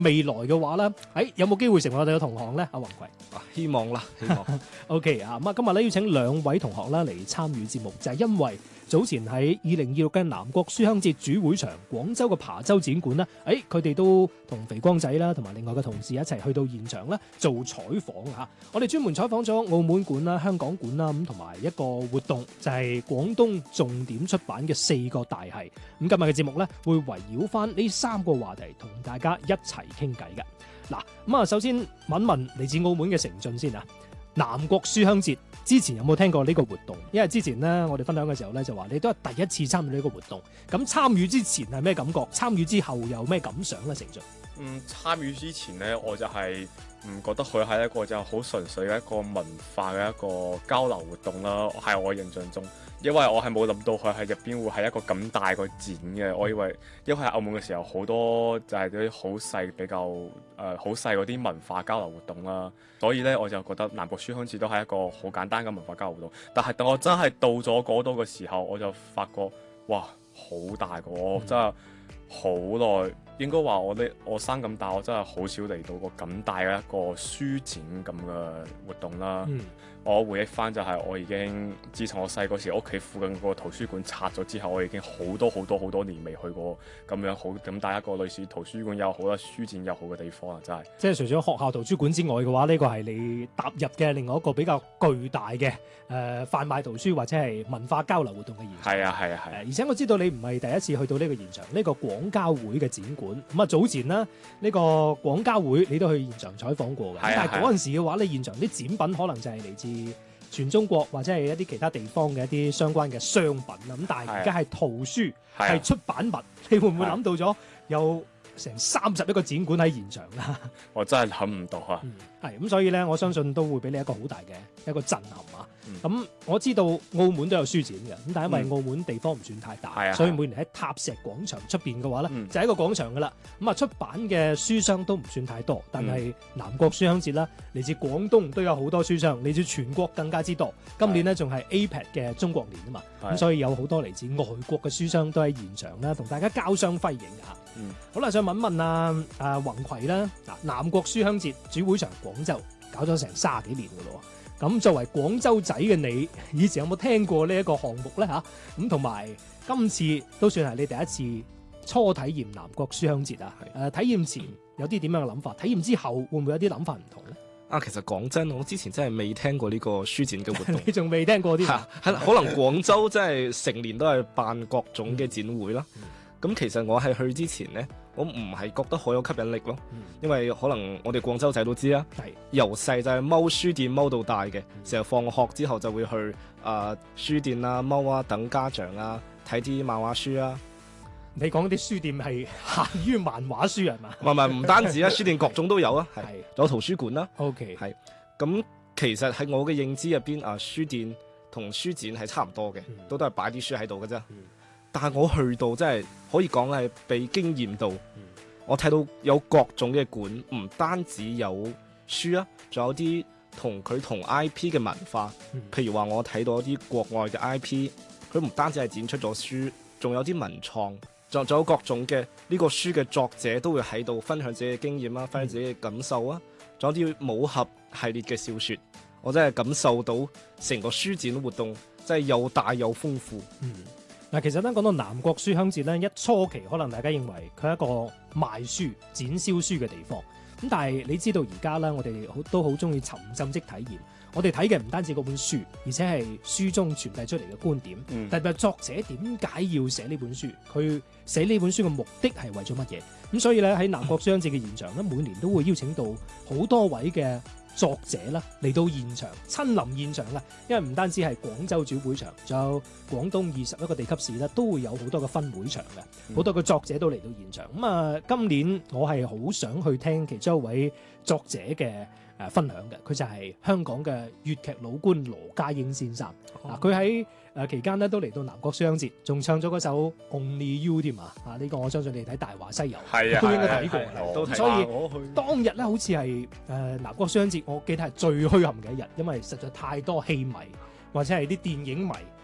未來嘅話咧，有冇機會成為我哋嘅同行咧？阿宏葵。 希望啦，希望。 OK 啊，咁啊，今日咧邀請兩位同學啦嚟參與節目，就係因為早前喺2026嘅南國書香節主會場廣州嘅琶洲展館啦，佢哋都同肥光仔啦，同埋另外嘅同事一齊去到現場啦做採訪啊。我哋專門採訪咗澳門館啦、香港館啦，咁同埋一個活動就係廣東重點出版嘅4個大系。咁今日嘅節目咧會圍繞翻呢3個話題同大家一齊傾偈嘅。嗱，咁啊，首先問問嚟自澳門嘅成俊先啊。南國書香節之前有冇聽過呢個活動？因為之前咧我哋分享嘅時候咧就話你都係第一次參與呢個活動，咁參與之前係咩感覺？參與之後有咩感想咧？成俊？ 參與之前咧，我就係唔覺得佢係一個就好純粹嘅一個文化嘅一個交流活動啦。係我印象中，因為我係冇諗到佢係入邊會係一個咁大個展嘅。我以為因為喺澳門嘅時候好多就係啲好細比較好細嗰啲文化交流活動啦，所以咧我就覺得南國書香節都係一個好簡單嘅文化交流活動。但係當我真係到咗嗰度嘅時候，我就發覺哇，好大個，我真係好耐。應該話我生咁大，我真係好少嚟到過咁大嘅一個書展咁嘅活動啦。我回憶翻就係我已經自從我細個時屋企附近個圖書館拆咗之後，我已經好多年未去過咁樣好咁大一個類似圖書館又好啦、書展又好嘅地方啊！真係即係除咗學校圖書館之外嘅話，呢個係你踏入嘅另外一個比較巨大嘅販賣圖書或者係文化交流活動嘅現場。 係啊。 而且我知道你唔係第一次去到呢個現場，呢個廣交會嘅展館。咁啊，早前啦，呢個廣交會你都去現場採訪過嘅。但係嗰陣時嘅話，你現場啲展品可能就係嚟自全中國或者係一啲其他地方嘅一啲相關嘅商品啦。咁但係而家係圖書係出版物，你會唔會諗到咗有成31個展館喺現場啦？ 我真係諗唔到啊！ 係咁，所以咧，我相信都會俾你一個好大嘅一個震撼啊！咁我知道澳門都有書展嘅，咁但係因為澳門地方唔算太大，所以每年喺塔石廣場出邊嘅話咧，就係一個廣場噶啦。咁啊，出版嘅書商都唔算太多，但係南國書香節啦，嚟自廣東都有好多書商，嚟自全國更加之多。今年呢，仲係 APEC 嘅中國年啊嘛，咁所以有好多嚟自外國嘅書商都喺現場啦，同大家交相輝映啊！好啦，想問問阿宏葵啦，南國書香節主會場廣州搞咗成30幾年噶咯。咁作為廣州仔嘅你，以前有冇聽過呢一個項目咧嚇？咁同埋今次都算係你第一次初體驗南國書香節啊！體驗前有啲點樣嘅諗法？體驗之後會唔會有啲諗法唔同咧？ 其實講真，我之前真係未聽過呢個書展嘅活動。 你仲未聽過啲？ 可能廣州真係成年都係辦各種嘅展會啦。咁其實我係去之前呢，我唔係覺得好有吸引力咯，因為可能我哋廣州仔都知啦，由細就係踎書店踎到大嘅，成日放學之後就會去書店啊踎啊等家長啊睇啲漫畫書啊。 你講啲書店係限於漫畫書係嘛？ 唔單止啊，書店各種都有啊，係仲有圖書館啦。 OK， 係咁，其實喺我嘅認知入邊書店同書展係差唔多嘅，都係擺啲書喺度嘅啫。但係我去到真係可以講係被驚豔到，我睇到有各種嘅館，唔單止有書啊，仲有啲同 IP 嘅文化，譬如話我睇到一啲國外嘅 IP， 佢唔單止係展出咗書，仲有啲文創，仲有各種嘅呢個書嘅作者都會喺度分享自己嘅經驗啦，分享自己嘅感受啊，仲有啲武俠系列嘅小說，我真係感受到成個書展活動真係又大又豐富。 嗱，其實咧講到南國書香節咧，一初期可能大家認為佢係一個賣書、展銷書嘅地方，咁但係你知道而家咧，我哋都好中意沉浸式體驗。我哋睇嘅唔單止嗰本書，而且係書中傳遞出嚟嘅觀點。特別係作者點解要寫呢本書？佢寫呢本書嘅目的係為咗乜嘢？咁所以咧喺南國書香節嘅現場咧，每年都會邀請到好多位嘅作者啦嚟到現場親臨現場啦，因為唔單止係廣州主會場，仲有廣東21個地級市咧，都會有好多嘅分會場嘅，好多嘅作者都嚟到現場。咁今年我係好想去聽其中一位作者嘅分享嘅，佢就係香港嘅粵劇老倌羅家英先生。佢喺期間咧都嚟到南國書香節，仲唱咗嗰首 Only You 添啊！呢個我相信你睇《大話西遊》都應該睇過。所以當日咧好似係南國書香節，我記得係最墟冚嘅一日，因為實在太多戲迷或者係啲電影迷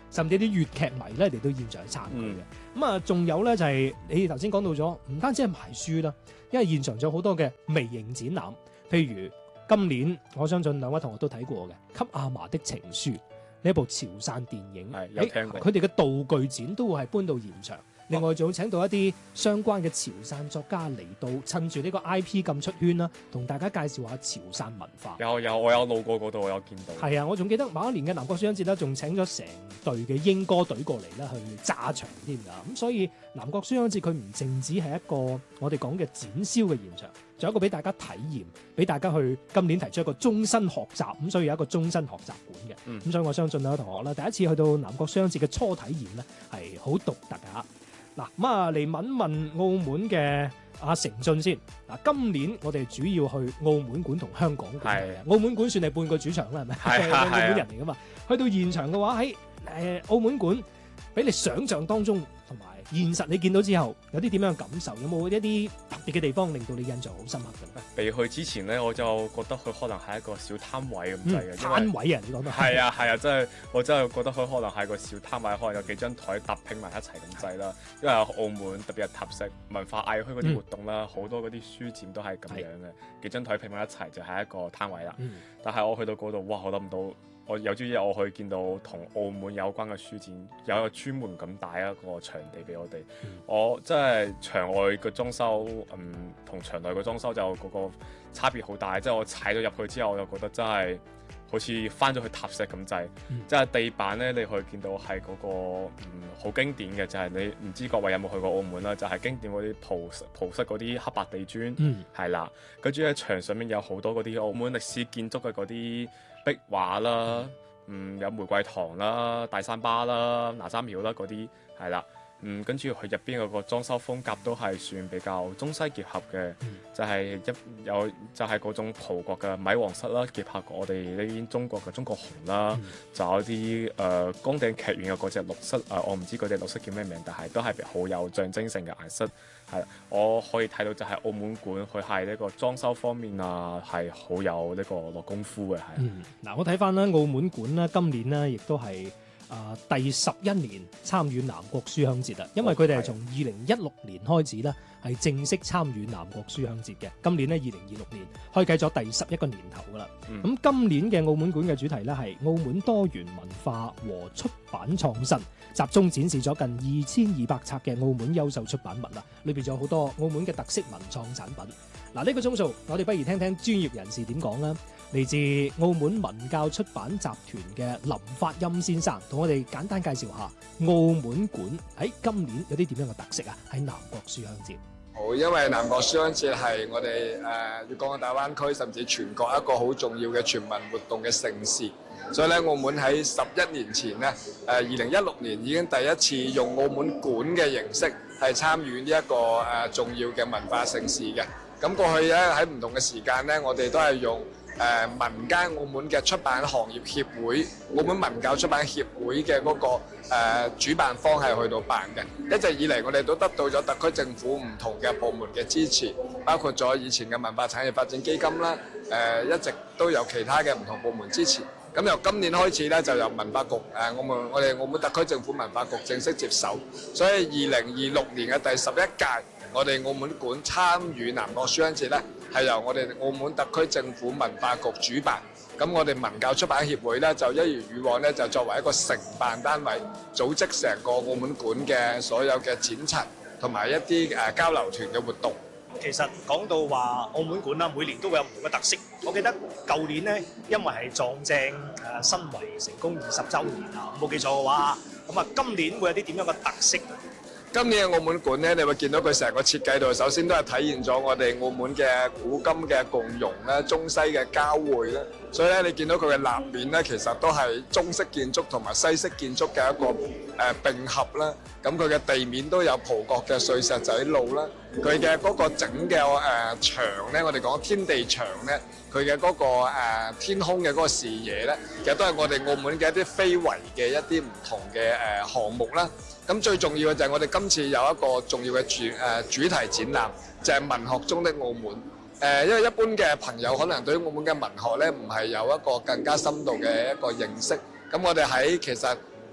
甚至啲粵劇迷咧嚟到現場去參與嘅。咁啊，仲有咧就係你頭先講到咗，唔單止係賣書啦，因為現場仲有好多嘅微型展覽，譬如今年我相信兩位同學都睇過嘅《給阿嫲的情書》呢一部潮汕電影， 有聽過。 佢哋嘅道具展都會係搬到現場。另外仲請到一啲相關嘅潮汕作家嚟到，趁住呢個 IP 咁出圈啦，同大家介紹下潮汕文化。 我有路過嗰度，我有見到。 係啊，我仲記得某一年嘅南國書香節咧，仲請咗成隊嘅英歌隊過嚟咧去炸場添㗎。咁所以南國書香節佢唔淨止係一個我哋講嘅展銷嘅現場，仲有一個俾大家體驗，俾大家去今年提出一個終身學習，咁所以有一個終身學習館嘅。咁所以我相信有同學啦，第一次去到南國書香節嘅初體驗咧係好獨特㗎。嗱，咁啊嚟問問澳門嘅阿成俊先。嗱，今年我哋主要去澳門館同香港館嘅。澳門館算係半個主場啦，係咪？係澳門人嚟噶嘛。去到現場嘅話，喺澳門館，俾你想象當中同埋現實你見到之後，有啲點樣嘅感受？有冇一啲特別嘅地方令到你印象好深刻嘅？ 未去之前咧，我就覺得佢可能係一個小攤位咁滯嘅。 攤位啊，你講到係啊，我真係覺得佢可能係個小攤位，可能有幾張台搭拼埋一齊咁滯啦。因為澳門特別係塔式文化藝墟嗰啲活動啦，好多嗰啲書展都係咁樣嘅，幾張台拼埋一齊就係一個攤位啦。但係我去到嗰度，哇！我諗唔到。我有朝一日我可以見到同澳門有關嘅書展，有一個專門咁大一個場地俾我哋。我真係場外嘅裝修，同場內嘅裝修就嗰個差別好大。即係我踩咗入去之後，我就覺得真係好似翻咗去塔石咁滯。即係地板咧，你可以見到係嗰個好經典嘅，就係你唔知各位有冇去過澳門啦？就係經典嗰啲葡式嗰啲黑白地磚，係啦。跟住喺牆上面有好多嗰啲澳門歷史建築嘅嗰啲壁畫啦，有玫瑰堂啦、大三巴啦、哪吒廟啦嗰啲，係啦，跟住佢入邊嗰個裝修風格都係算比較中西結合嘅，就係嗰種葡國嘅米皇室啦，結合我哋呢邊中國嘅中國紅啦，仲有啲崗頂劇院嘅嗰隻綠色，我唔知嗰隻綠色叫咩名，但係都係好有象徵性嘅顏色。係，我可以睇到就係澳門館，佢係呢個裝修方面啊，係好有呢個落功夫嘅。係。 嗱，我睇翻啦，澳門館啦，今年呢亦都係第11年參與南國書香節啦，因為佢哋係從2016年開始咧，係正式參與南國書香節嘅。今年呢，2026年開啟咗第11個年頭噶啦。咁今年嘅澳門館嘅主題咧係澳門多元文化和出版創新，集中展示咗近2200冊嘅澳門優秀出版物啦，裏邊仲有好多澳門嘅特色文創產品。嗱，呢個鐘數我哋不如聽聽專業人士點講啦。嚟自澳門文教出版集團嘅林發欽先生，同我哋簡單介紹下澳門館喺今年有啲點樣嘅特色啊？喺南國書香節。 好，因為南國書香節係我哋粵港澳大灣區甚至全國一個好重要嘅全民活動嘅盛事，所以咧澳門喺11年前咧，2016年已經第一次用澳門館嘅形式係參與呢一個重要嘅文化盛事嘅。咁過去咧喺唔同嘅時間咧，我哋都係用民間澳門嘅出版行業協會、澳門文教出版協會嘅嗰個主辦方係去到辦嘅。一直以嚟，我哋都得到咗特區政府唔同嘅部門嘅支持，包括咗以前嘅文化產業發展基金啦，一直都有其他嘅唔同部門支持。咁由今年開始咧，就由文化局我哋澳門特區政府文化局正式接手，所以2026年嘅第11屆，我哋澳門館參與南國書香節咧，係由我哋澳門特區政府文化局主辦。咁我哋文教出版協會咧，就一如以往咧，就作為一個承辦單位，組織成個澳門館嘅所有嘅展陳同埋一啲交流團嘅活動。 其實講到話澳門館啦，每年都會有唔同嘅特色。我記得舊年咧，因為係撞正申遺成功20週年啊，冇記錯嘅話，咁啊今年會有啲點樣嘅特色？ 今年嘅澳門館咧，你會見到佢成個設計度，首先都係體現咗我哋澳門嘅古今嘅共融啦、中西嘅交匯啦。所以咧，你見到佢嘅立面咧，其實都係中式建築同埋西式建築嘅一個並合啦。咁佢嘅地面都有葡國嘅碎石仔路啦。佢嘅嗰個整嘅牆咧，我哋講天地牆咧，佢嘅嗰個天空嘅嗰個視野咧，其實都係我哋澳門嘅一啲非遺嘅一啲唔同嘅項目啦。咁最重要嘅就係我哋今次有一個重要嘅主題展覽，就係文學中的澳門。因為一般嘅朋友可能對於澳門嘅文學咧，唔係有一個更加深度嘅一個認識。咁我哋喺其實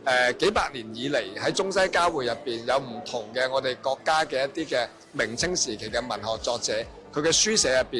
幾百年以嚟喺中西交匯入邊有唔同嘅我哋國家嘅一啲嘅明清時期嘅文學作者，佢嘅書寫入邊。